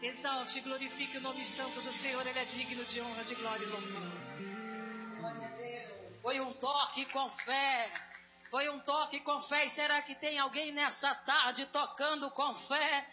Exalte e glorifique o nome santo do Senhor. Ele é digno de honra, de glória e louvor. Glória a Deus. Foi um toque com fé. Foi um toque com fé. E será que tem alguém nessa tarde tocando com fé?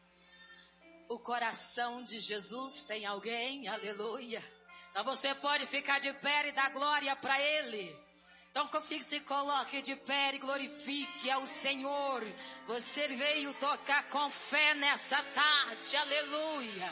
O coração de Jesus tem alguém? Aleluia. Então você pode ficar de pé e dar glória para Ele. Então se coloque de pé e glorifique ao Senhor. Você veio tocar com fé nessa tarde. Aleluia.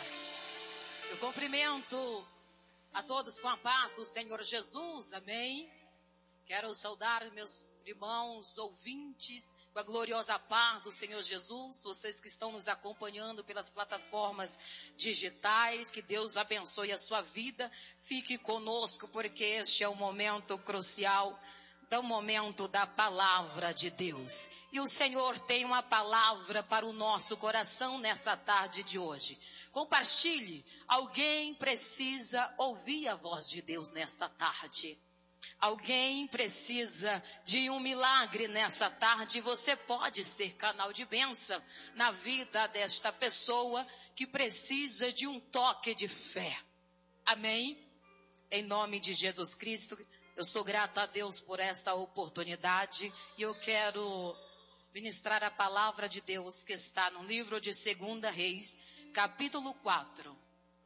Eu cumprimento a todos com a paz do Senhor Jesus. Amém. Quero saudar meus irmãos ouvintes com a gloriosa paz do Senhor Jesus. Vocês que estão nos acompanhando pelas plataformas digitais, que Deus abençoe a sua vida. Fique conosco porque este é o momento crucial, do momento da palavra de Deus. E o Senhor tem uma palavra para o nosso coração nessa tarde de hoje. Compartilhe. Alguém precisa ouvir a voz de Deus nessa tarde. Alguém precisa de um milagre nessa tarde. Você pode ser canal de bênção na vida desta pessoa que precisa de um toque de fé. Amém? Em nome de Jesus Cristo, eu sou grata a Deus por esta oportunidade e eu quero ministrar a palavra de Deus que está no livro de 2 Reis, capítulo 4.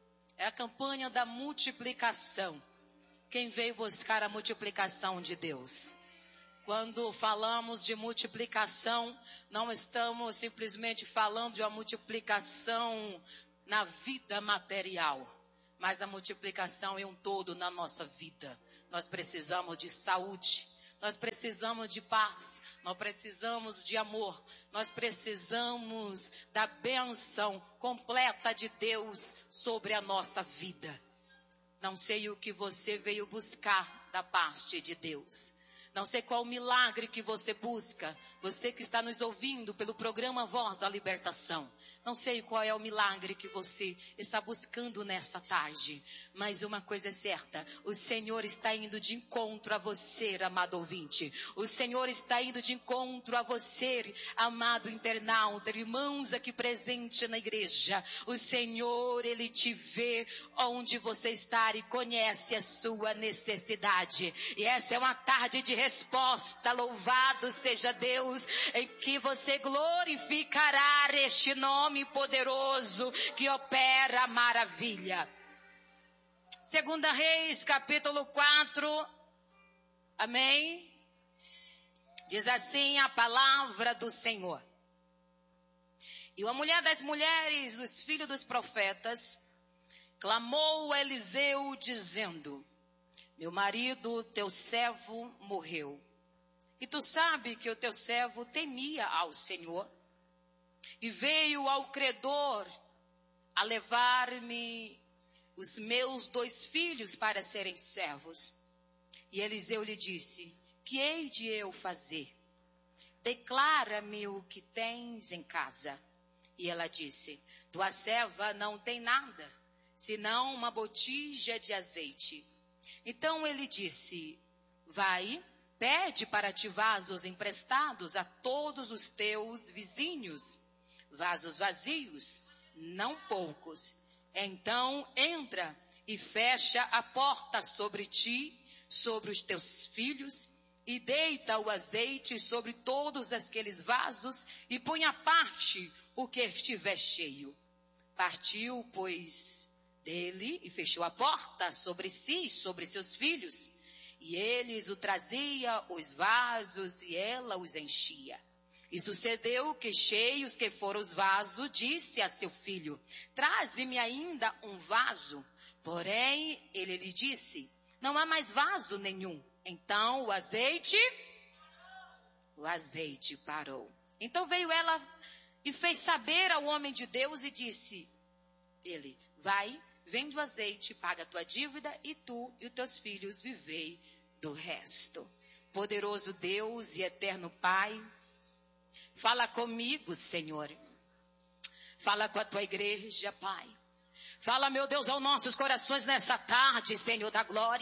É a campanha da multiplicação. Quem veio buscar a multiplicação de Deus? Quando falamos de multiplicação, não estamos simplesmente falando de uma multiplicação na vida material, mas a multiplicação é um todo na nossa vida. Nós precisamos de saúde, nós precisamos de paz, nós precisamos de amor, nós precisamos da bênção completa de Deus sobre a nossa vida. Não sei o que você veio buscar da parte de Deus. Não sei qual milagre que você busca. Você que está nos ouvindo pelo programa Voz da Libertação. Não sei qual é o milagre que você está buscando nessa tarde. Mas uma coisa é certa. O Senhor está indo de encontro a você, amado ouvinte. O Senhor está indo de encontro a você, amado internauta, irmãos aqui presente na igreja. O Senhor, Ele te vê onde você está e conhece a sua necessidade. E essa é uma tarde de resposta. Louvado seja Deus, em que você glorificará este nome poderoso que opera a maravilha. 2 Reis, capítulo 4. Amém? Diz assim a palavra do Senhor. E uma mulher das mulheres dos filhos dos profetas clamou a Eliseu dizendo: meu marido, teu servo, morreu. E tu sabe que o teu servo temia ao Senhor. E veio ao credor a levar-me os meus 2 filhos para serem servos. E Eliseu lhe disse: que hei de eu fazer? Declara-me o que tens em casa. E ela disse: tua serva não tem nada, senão uma botija de azeite. Então ele disse: vai, pede para ti vasos emprestados a todos os teus vizinhos, vasos vazios, não poucos. Então entra e fecha a porta sobre ti, sobre os teus filhos, e deita o azeite sobre todos aqueles vasos, e põe à parte o que estiver cheio. Partiu, pois, dele, e fechou a porta sobre si e sobre seus filhos. E eles o trazia os vasos, e ela os enchia. E sucedeu que, cheios que foram os vasos, disse a seu filho: traze-me ainda um vaso. Porém, ele lhe disse: não há mais vaso nenhum. Então o azeite parou. Então veio ela e fez saber ao homem de Deus e disse ele: vai, vende o azeite, paga a tua dívida, e tu e os teus filhos vivei do resto. Poderoso Deus e eterno Pai, fala comigo, Senhor. Fala com a tua igreja, Pai. Fala, meu Deus, aos nossos corações nessa tarde, Senhor da glória.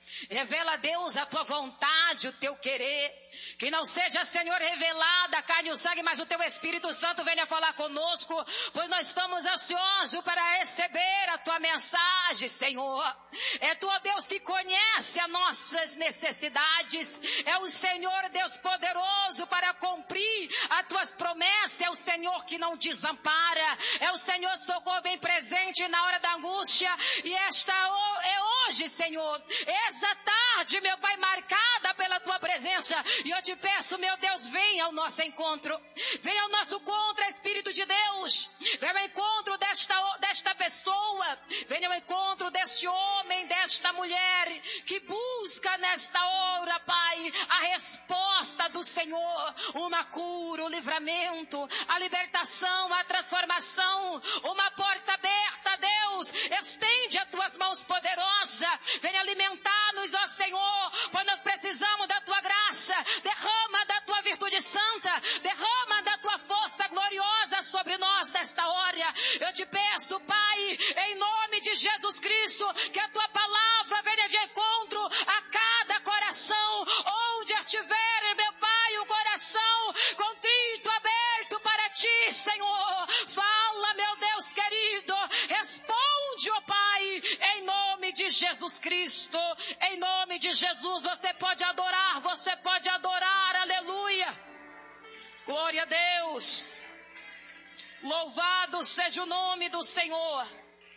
Revela, Deus, a tua vontade, o teu querer. Que não seja, Senhor, revelada a carne e o sangue, mas o teu Espírito Santo venha falar conosco, pois nós estamos ansiosos para receber a tua mensagem, Senhor. É tu, ó Deus, que conhece as nossas necessidades. É o Senhor, Deus poderoso, para cumprir as tuas promessas. É o Senhor que não desampara. É o Senhor socorro bem presente na hora da angústia. E esta é hoje, Senhor, essa tarde, meu Pai, marcada pela tua presença. E eu te peço, meu Deus, venha ao nosso encontro. Venha ao nosso encontro, Espírito de Deus. Venha ao encontro desta pessoa. Venha ao encontro deste homem, desta mulher que busca nesta hora, Pai, a resposta do Senhor. Uma cura, o livramento, a libertação, a transformação. Uma porta aberta, Deus. Estende as tuas mãos poderosas. Venha alimentar-nos, ó Senhor, pois nós precisamos da tua graça. Derrama da tua virtude santa, derrama da tua força gloriosa sobre nós nesta hora. Eu te peço, Pai, em nome de Jesus Cristo, que a tua palavra venha de encontro a cada coração, onde estiver, meu Pai, o coração contrito, aberto para ti, Senhor. Fala, meu Deus querido, responde, ó Pai, em nome de Jesus Cristo, em nome de Jesus. Você pode adorar, aleluia, glória a Deus, louvado seja o nome do Senhor.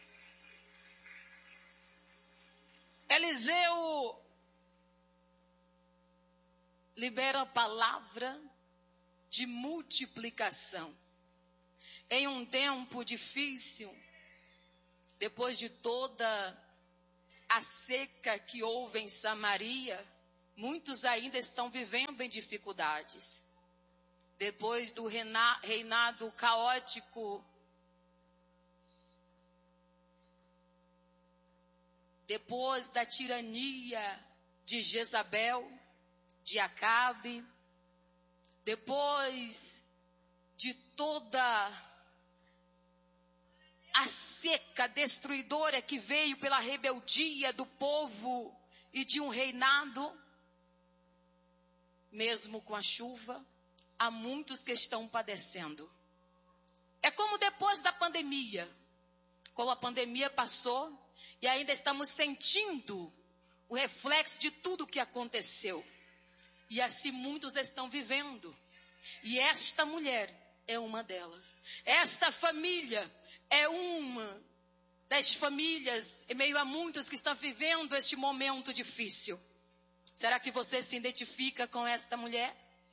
Eliseu libera a palavra de multiplicação. Em um tempo difícil, depois de toda a seca que houve em Samaria, muitos ainda estão vivendo em dificuldades. Depois do reinado caótico, depois da tirania de Jezabel, de Acabe, depois de toda a seca destruidora que veio pela rebeldia do povo e de um reinado, mesmo com a chuva, há muitos que estão padecendo. É como depois da pandemia, como a pandemia passou e ainda estamos sentindo o reflexo de tudo o que aconteceu. E assim muitos estão vivendo. E esta mulher é uma delas. Esta família é uma das famílias, em meio a muitos que estão vivendo este momento difícil. Será que você se identifica com esta mulher?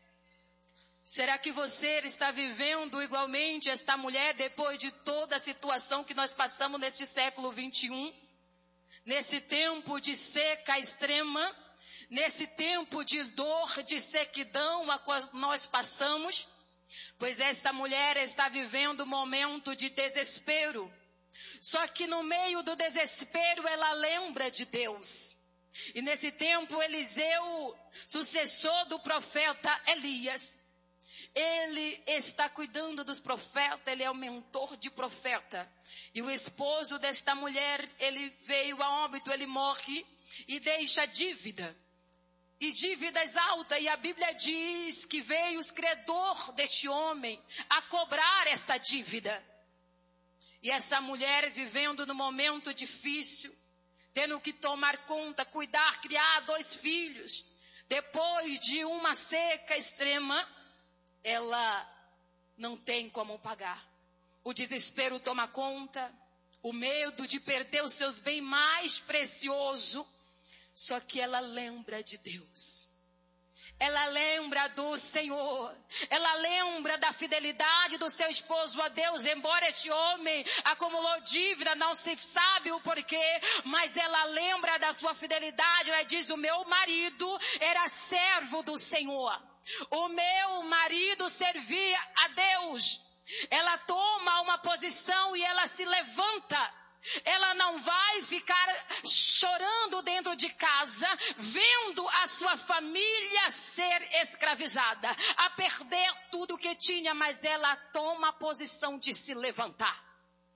Será que você está vivendo igualmente esta mulher depois de toda a situação que nós passamos neste século 21? Nesse tempo de seca extrema, nesse tempo de dor, de sequidão a qual nós passamos? Pois esta mulher está vivendo um momento de desespero. Só que no meio do desespero ela lembra de Deus. E nesse tempo Eliseu, sucessor do profeta Elias, ele está cuidando dos profetas, ele é o mentor de profeta. E o esposo desta mulher, ele veio a óbito, ele morre e deixa dívida. E dívidas altas, e a Bíblia diz que veio os credor deste homem a cobrar esta dívida. E essa mulher vivendo num momento difícil, tendo que tomar conta, cuidar, criar 2 filhos. Depois de uma seca extrema, ela não tem como pagar. O desespero toma conta, o medo de perder os seus bens mais preciosos. Só que ela lembra de Deus. Ela lembra do Senhor. Ela lembra da fidelidade do seu esposo a Deus. Embora este homem acumulou dívida, não se sabe o porquê, mas ela lembra da sua fidelidade. Ela diz: o meu marido era servo do Senhor. O meu marido servia a Deus. Ela toma uma posição e ela se levanta. Ela não vai ficar chorando dentro de casa, vendo a sua família ser escravizada, a perder tudo que tinha, mas ela toma a posição de se levantar.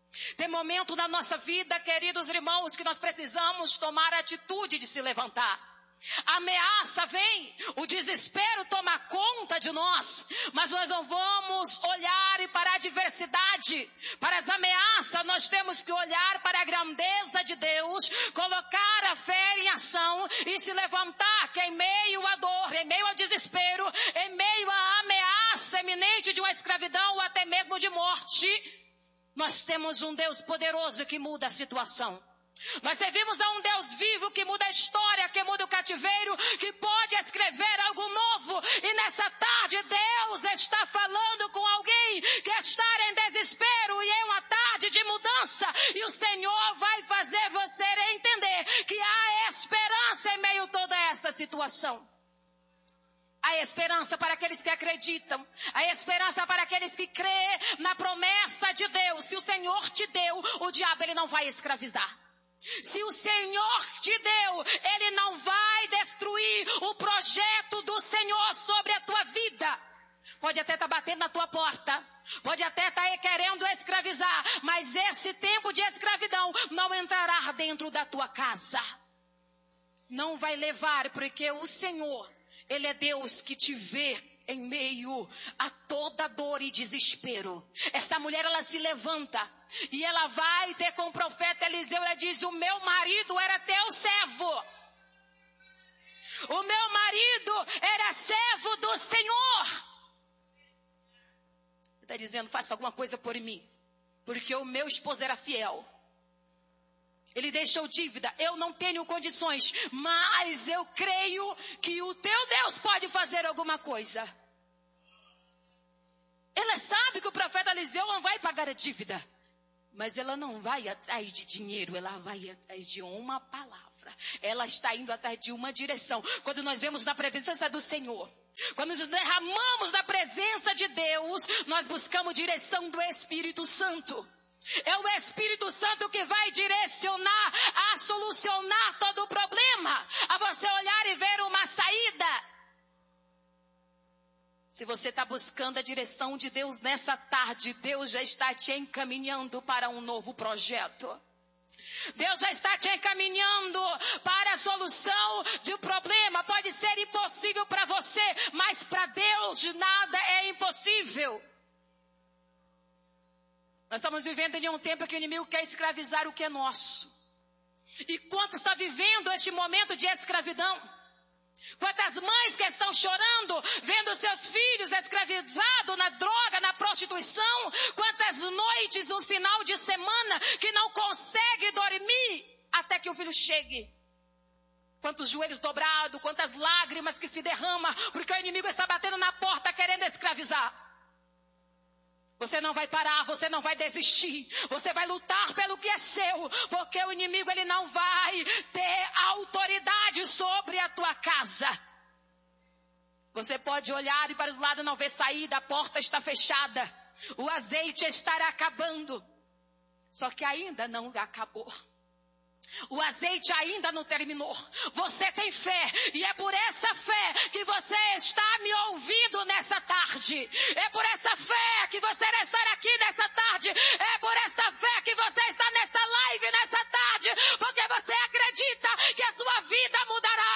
Tem momento na nossa vida, queridos irmãos, que nós precisamos tomar a atitude de se levantar. A ameaça vem, o desespero toma conta de nós, mas nós não vamos olhar para a adversidade, para as ameaças. Nós temos que olhar para a grandeza de Deus, colocar a fé em ação e se levantar, que em meio à dor, em meio ao desespero, em meio à ameaça iminente de uma escravidão ou até mesmo de morte, nós temos um Deus poderoso que muda a situação. Nós servimos a um Deus vivo que muda a história, que muda o cativeiro, que pode escrever algo novo. E nessa tarde Deus está falando com alguém que está em desespero e é uma tarde de mudança. E o Senhor vai fazer você entender que há esperança em meio a toda essa situação. Há esperança para aqueles que acreditam. Há esperança para aqueles que creem na promessa de Deus. Se o Senhor te deu, o diabo ele não vai escravizar. Se o Senhor te deu, Ele não vai destruir o projeto do Senhor sobre a tua vida. Pode até estar batendo na tua porta, pode até estar querendo escravizar, mas esse tempo de escravidão não entrará dentro da tua casa. Não vai levar, porque o Senhor, Ele é Deus que te vê em meio a toda dor e desespero. Essa mulher, ela se levanta e ela vai ter com o profeta Eliseu. Ela diz: o meu marido era teu servo. O meu marido era servo do Senhor. Ele está dizendo: faça alguma coisa por mim, porque o meu esposo era fiel. Ele deixou dívida, eu não tenho condições, mas eu creio que o teu Deus pode fazer alguma coisa. Ela sabe que o profeta Eliseu não vai pagar a dívida, mas ela não vai atrás de dinheiro, ela vai atrás de uma palavra. Ela está indo atrás de uma direção. Quando nós vemos na presença do Senhor, quando nos derramamos na presença de Deus, nós buscamos direção do Espírito Santo. É o Espírito Santo que vai direcionar a solucionar todo o problema, a você olhar e ver uma saída. Se você está buscando a direção de Deus nessa tarde, Deus já está te encaminhando para um novo projeto. Deus já está te encaminhando para a solução do problema. Pode ser impossível para você, mas para Deus nada é impossível. Nós estamos vivendo em um tempo que o inimigo quer escravizar o que é nosso. E quantos estão vivendo este momento de escravidão? Quantas mães que estão chorando, vendo seus filhos escravizados na droga, na prostituição? Quantas noites no final de semana que não consegue dormir até que o filho chegue? Quantos joelhos dobrados, quantas lágrimas que se derramam, porque o inimigo está batendo na porta querendo escravizar. Você não vai parar, você não vai desistir, você vai lutar pelo que é seu, porque o inimigo ele não vai ter autoridade sobre a tua casa. Você pode olhar e para os lados não ver saída, a porta está fechada, o azeite estará acabando, só que ainda não acabou. O azeite ainda não terminou. Você tem fé. E é por essa fé que você está me ouvindo nessa tarde. É por essa fé que você está